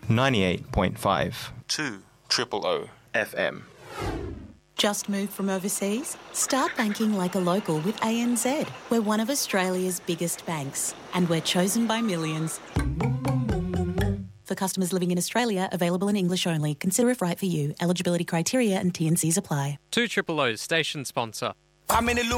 98.5. 2 Triple O FM. Just moved from overseas? Start banking like a local with ANZ. We're one of Australia's biggest banks, and we're chosen by millions. For customers living in Australia, available in English only. Consider if right for you. Eligibility criteria and T&Cs apply. 2 Triple O's station sponsor. I'm in the